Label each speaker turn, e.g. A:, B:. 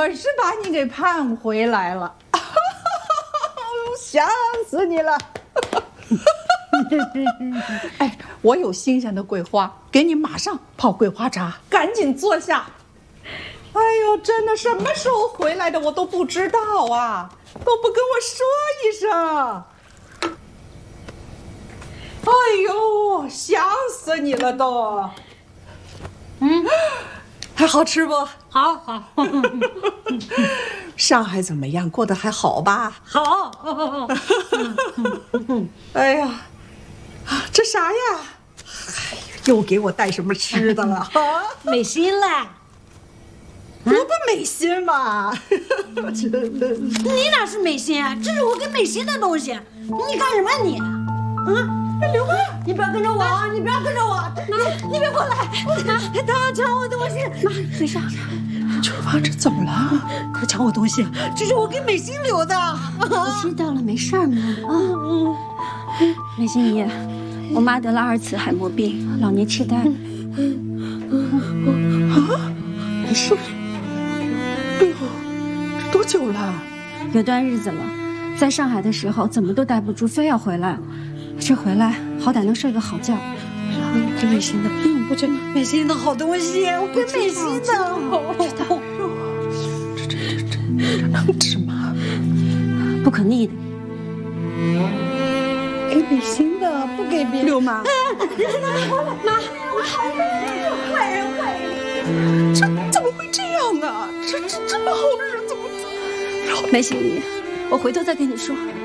A: 可是把你给盼回来了，想死你了。哎，我有新鲜的桂花，给你马上泡桂花茶，赶紧坐下。哎呦，真的什么时候回来的我都不知道啊，都不跟我说一声。哎呦，想死你了都。还好吃不？
B: 好好。
A: 上海怎么样？过得还好吧？
B: 好。
A: 哎呀，这啥呀？哎呀，又给我带什么吃的了？啊，
B: 美心了。
A: 我不美心吗？真的，
B: 你哪是美心啊？这是我给美心的东西。你干什么你？
A: 刘妈，
B: 你不要跟着我啊！你不要跟着我！你别过来！他抢我东西！妈，没事。
A: 秋芳，这怎么了？
B: 他抢我东西，这是我给美心留的。
C: 我知道了，没事儿嘛。美心姨，我妈得了2次海默病，老年痴呆。没事。
A: 哎呦，这多久了？
C: 有段日子了，在上海的时候怎么都待不住，非要回来。这回来好歹能睡个好觉。
B: 给美心的，我这美心的好东西，我给美心的。
C: 知道。
A: 这能吃吗？
C: 不可逆的。
A: 给美心的，不给别人。
C: 刘妈，
A: 妈，我好坏人！这怎么会这样呢？这么好的人怎么？
C: 美心姨，我回头再跟你说。